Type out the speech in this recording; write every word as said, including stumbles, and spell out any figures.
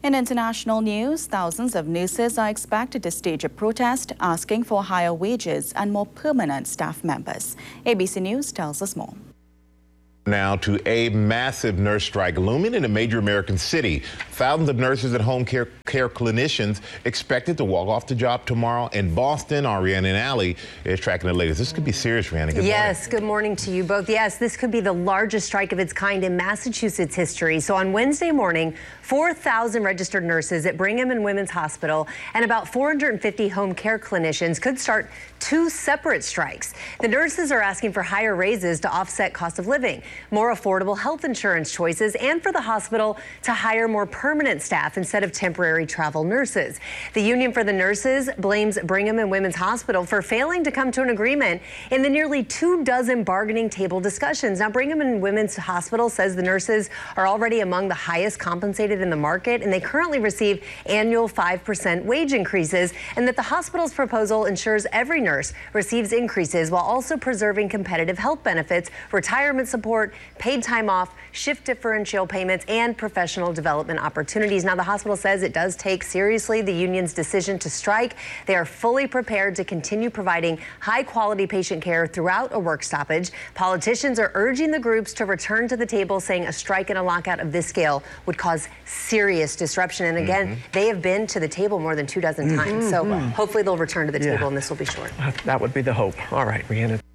In international news, thousands of nurses are expected to stage a protest asking for higher wages and more permanent staff members. A B C News tells us more. Now to a massive nurse strike looming in a major American city. Thousands of nurses and home care, care clinicians expected to walk off the job tomorrow in Boston. Our Rhiannon Alley is tracking the latest. This could be serious, Rhiannon. Good yes, morning. Good morning to you both. Yes, this could be the largest strike of its kind in Massachusetts history. So on Wednesday morning, four thousand registered nurses at Brigham and Women's Hospital and about four hundred fifty home care clinicians could start two separate strikes. The nurses are asking for higher raises to offset cost of living, more affordable health insurance choices, and for the hospital to hire more permanent staff instead of temporary travel nurses. The Union for the Nurses blames Brigham and Women's Hospital for failing to come to an agreement in the nearly two dozen bargaining table discussions. Now, Brigham and Women's Hospital says the nurses are already among the highest compensated in the market, and they currently receive annual five percent wage increases, and that the hospital's proposal ensures every nurse receives increases while also preserving competitive health benefits, retirement support, paid time off, shift differential payments, and professional development opportunities. Now, the hospital says it does take seriously the union's decision to strike. They are fully prepared to continue providing high-quality patient care throughout a work stoppage. Politicians are urging the groups to return to the table, saying a strike and a lockout of this scale would cause serious disruption. And again, mm-hmm. they have been to the table more than two dozen times. Mm-hmm. So hopefully they'll return to the table, yeah. and this will be short. That would be the hope. All right, Rhiannon.